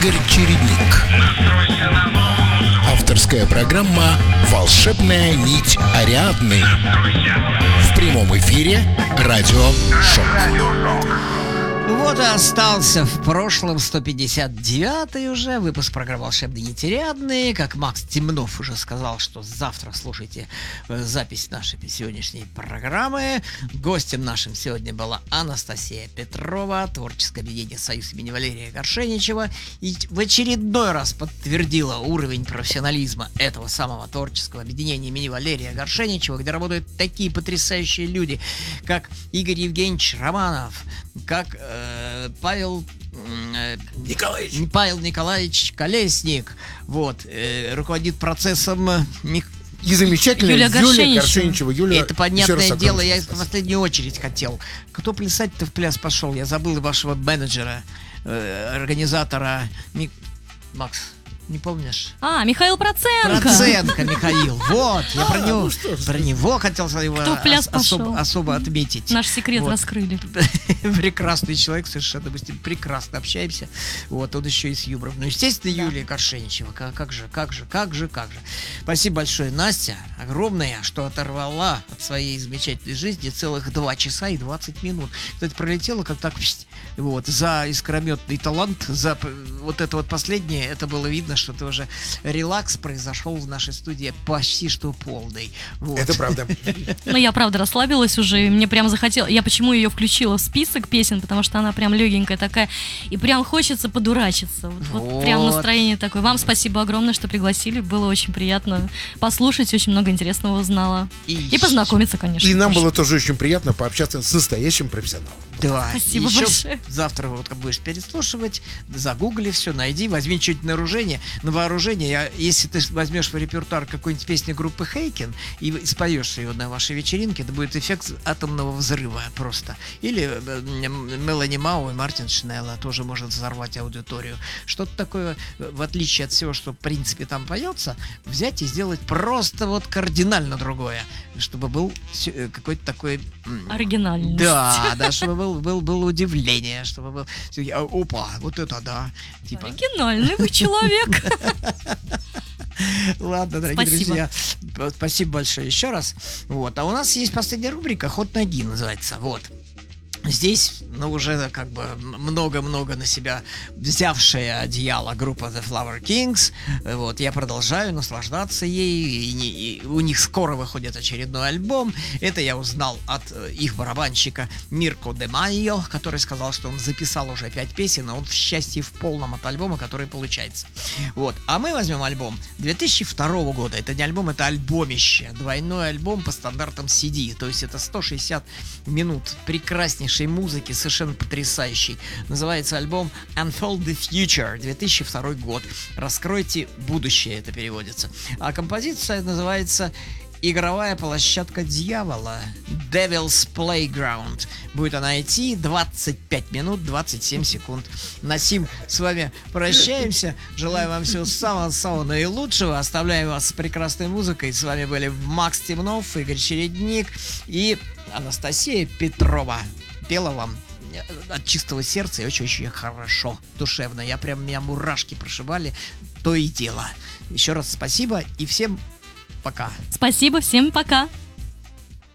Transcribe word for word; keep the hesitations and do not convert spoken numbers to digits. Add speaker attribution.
Speaker 1: Игорь Чередник. Авторская программа «Волшебная нить Ариадны». В прямом эфире радио «Шок».
Speaker 2: Вот и остался в прошлом сто пятьдесят девятый уже выпуск программы «Волшебные нити Ариадны». Как Макс Темнов уже сказал, что завтра слушайте запись нашей сегодняшней программы. Гостем нашим сегодня была Анастасия Петрова, творческое объединение «Союз» имени Валерия Горшеничева. И в очередной раз подтвердила уровень профессионализма этого самого творческого объединения имени Валерия Горшеничева, где работают такие потрясающие люди, как Игорь Евгеньевич Романов, как э, Павел э,
Speaker 1: Николаевич.
Speaker 2: Павел Николаевич Колесник, вот, э, руководит процессом Мих...
Speaker 3: И замечательная
Speaker 4: Юлия
Speaker 3: Юлия
Speaker 4: Горшеничева.
Speaker 3: Горшеничева. Юлия,
Speaker 2: Это понятное
Speaker 3: еще раз
Speaker 2: дело, я
Speaker 3: огромное
Speaker 2: в последнюю очередь хотел. Кто плясать-то в пляс пошел? Я забыл вашего менеджера, э, организатора. Ми... Макс, не помнишь?
Speaker 4: А, Михаил Проценко.
Speaker 2: Проценко Михаил. Вот, я про него,
Speaker 3: ну что ж.
Speaker 2: про него хотел его
Speaker 4: Кто в пляс
Speaker 2: ос- особо,
Speaker 4: пошел?
Speaker 2: особо отметить.
Speaker 4: Наш секрет
Speaker 2: Вот.
Speaker 4: раскрыли.
Speaker 2: Прекрасный человек, совершенно, мы с ним прекрасно общаемся. Вот, он еще и с юмором. Ну, естественно,
Speaker 4: Да.
Speaker 2: Юлия Горшеничева. Как, как же, как же, как же, как же. Спасибо большое, Настя, огромное, что оторвала от своей замечательной жизни целых два часа и двадцать минут. Кстати, пролетела как так, вот, за искрометный талант, за п- вот это вот последнее, это было видно, что ты уже релакс произошел в нашей студии почти что полный. Вот.
Speaker 3: Это правда.
Speaker 4: Но я, правда, расслабилась уже, и мне прям захотелось... Я почему ее включила в список песен, потому что она прям легенькая такая, и прям хочется подурачиться. Вот, вот
Speaker 2: Вот.
Speaker 4: прям настроение такое. Вам спасибо огромное, что пригласили, было очень приятно послушать, очень много интересного узнала.
Speaker 2: И,
Speaker 4: И познакомиться, конечно.
Speaker 3: И нам
Speaker 4: тоже.
Speaker 3: было тоже очень приятно пообщаться с настоящим профессионалом.
Speaker 2: Да,
Speaker 4: Спасибо
Speaker 2: еще
Speaker 4: большое.
Speaker 2: завтра вот как будешь переслушивать, загугли все, найди, возьми что-нибудь на вооружение. На вооружение, я, если ты возьмешь в репертуар какой-нибудь песни группы Хейкен и споешь ее на вашей вечеринке, это будет эффект атомного взрыва просто. Или э, Мелани Мау и Мартин Шнелла тоже может взорвать аудиторию. Что-то такое, в отличие от всего, что в принципе там поется, взять и сделать просто вот кардинально другое, чтобы был сю- э, какой-то такой... м,
Speaker 4: Оригинальность.
Speaker 2: Да, да, чтобы был, был, было удивление, чтобы был... всё-таки, а, опа, вот это да. Типа,
Speaker 4: Оригинальный вы человек.
Speaker 2: ладно, дорогие
Speaker 4: Спасибо.
Speaker 2: друзья, п- спасибо большое еще раз. Вот, а у нас есть последняя рубрика «Ход ноги» называется, вот. Здесь, ну, уже как бы много-много на себя взявшая одеяло группа The Flower Kings. Вот, я продолжаю наслаждаться ей. И, не- и у них скоро выходит очередной альбом. Это я узнал от э, их барабанщика Мирко де Майо, который сказал, что он записал уже пять песен, а он в счастье в полном от альбома, который получается. Вот. А мы возьмем альбом две тысячи второго года. Это не альбом, это альбомище. Двойной альбом по стандартам си ди. То есть это сто шестьдесят минут прекраснейшей музыки, совершенно потрясающей. Называется альбом Unfold the Future, две тысячи второй год. Раскройте будущее, это переводится. А композиция называется «Игровая площадка дьявола», Devil's Playground. Будет она идти двадцать пять минут двадцать семь секунд. На сим с вами прощаемся. Желаю вам всего самого-самого наилучшего. Оставляем вас с прекрасной музыкой. С вами были Макс Темнов, Игорь Чередник и Анастасия Петрова. Пела вам от чистого сердца и очень-очень хорошо, душевно. Я прям, меня мурашки прошибали, то и дело. Еще раз спасибо и всем пока.
Speaker 4: Спасибо, всем пока.